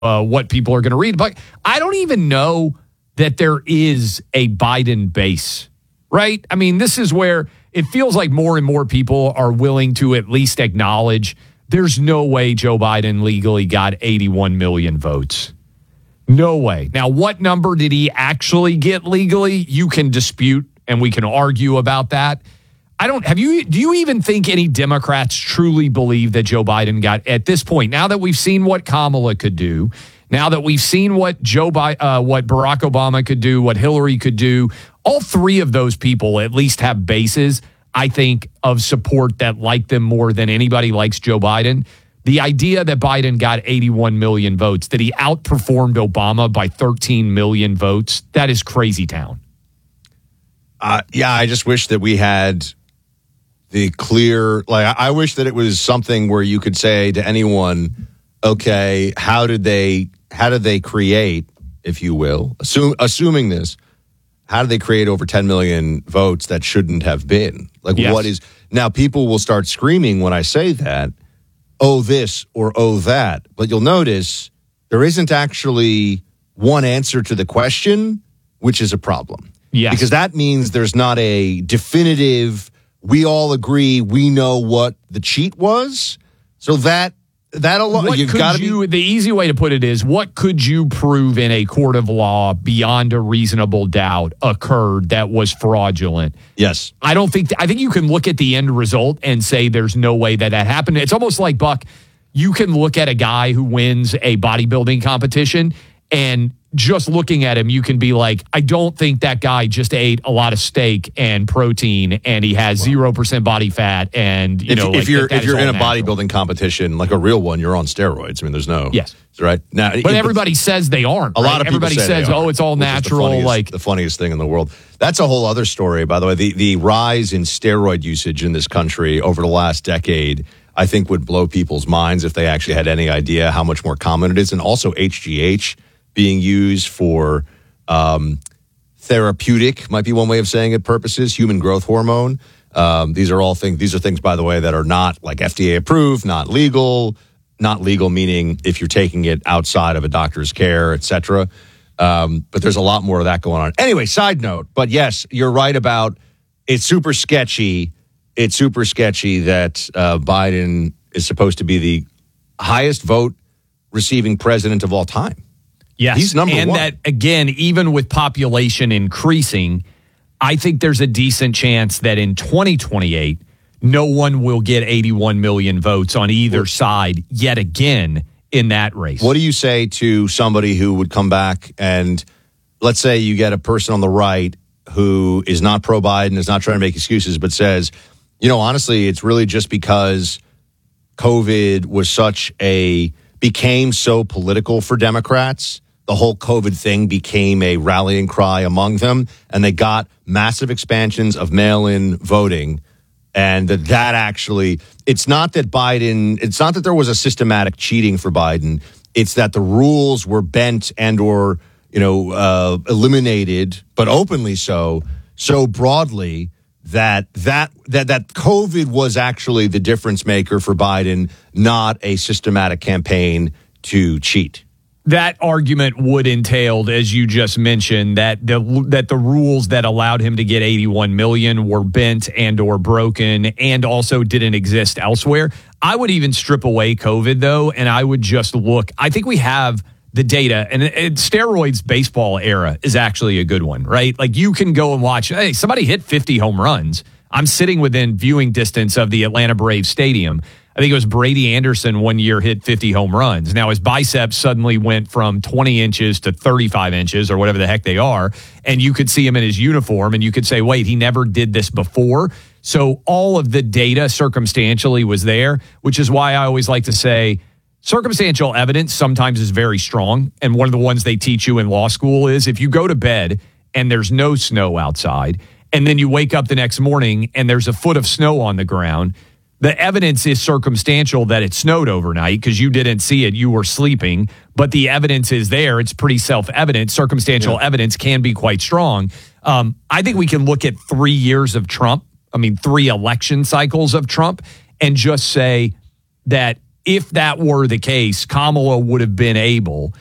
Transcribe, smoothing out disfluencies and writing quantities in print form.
what people are going to read. But I don't even know that there is a Biden base, right? I mean, this is where it feels like more and more people are willing to at least acknowledge there's no way Joe Biden legally got 81 million votes. No way. Now, what number did he actually get legally? You can dispute, and we can argue about that. Do you even think any Democrats truly believe that Joe Biden got, at this point, now that we've seen what Kamala could do, now that we've seen what what Barack Obama could do, what Hillary could do, all three of those people at least have bases, I think, of support that like them more than anybody likes Joe Biden. The idea that Biden got 81 million votes, that he outperformed Obama by 13 million votes, that is crazy town. Yeah, I just wish that we had the clear, I wish that it was something where you could say to anyone, okay, how did they create, if you will, assuming this, how did they create over 10 million votes that shouldn't have been? Yes. What is, now people will start screaming when I say that, oh this or oh that, but you'll notice there isn't actually one answer to the question, which is a problem. Yes. Because that means there's not a definitive, we all agree, we know what the cheat was. So that alone, you've got to be. The easy way to put it is, what could you prove in a court of law beyond a reasonable doubt occurred that was fraudulent? Yes. I think you can look at the end result and say there's no way that happened. It's almost like, Buck, you can look at a guy who wins a bodybuilding competition, and just looking at him, you can be like, I don't think that guy just ate a lot of steak and protein, and he has 0% body fat. And if you're in a bodybuilding competition, like a real one, you're on steroids. I mean, there's no right now. But everybody says they aren't. A lot of everybody people says, oh, it's all natural. The funniest thing in the world. That's a whole other story, by the way. The rise in steroid usage in this country over the last decade, I think, would blow people's minds if they actually had any idea how much more common it is, and also HGH. Being used for therapeutic, might be one way of saying it, purposes, human growth hormone. These are things, by the way, that are not like FDA approved, not legal meaning if you're taking it outside of a doctor's care, et cetera. But there's a lot more of that going on. Anyway, side note, but yes, you're right about it's super sketchy. It's super sketchy that Biden is supposed to be the highest vote receiving president of all time. Yes, he's number one. And that, again, even with population increasing, I think there's a decent chance that in 2028, no one will get 81 million votes on either side yet again in that race. What do you say to somebody who would come back and, let's say you get a person on the right who is not pro-Biden, is not trying to make excuses, but says, honestly, it's really just because COVID became so political for Democrats. The whole COVID thing became a rallying cry among them, and they got massive expansions of mail-in voting. And that actually, it's not that there was a systematic cheating for Biden. It's that the rules were bent and or, eliminated, but openly so broadly that COVID was actually the difference maker for Biden, not a systematic campaign to cheat. That argument would entail, as you just mentioned, that the rules that allowed him to get 81 million were bent and or broken and also didn't exist elsewhere. I would even strip away COVID, though, and I would just look. I think we have the data, and steroids baseball era is actually a good one, right? Like, you can go and watch, hey, somebody hit 50 home runs. I'm sitting within viewing distance of the Atlanta Braves stadium. I think it was Brady Anderson one year hit 50 home runs. Now his biceps suddenly went from 20 inches to 35 inches or whatever the heck they are. And you could see him in his uniform and you could say, wait, he never did this before. So all of the data circumstantially was there, which is why I always like to say circumstantial evidence sometimes is very strong. And one of the ones they teach you in law school is if you go to bed and there's no snow outside and then you wake up the next morning and there's a foot of snow on the ground, the evidence is circumstantial that it snowed overnight because you didn't see it. You were sleeping, but the evidence is there. It's pretty self-evident. Circumstantial evidence can be quite strong. I think we can look at 3 years of Trump, 3 election cycles of Trump, and just say that if that were the case, Kamala would have been able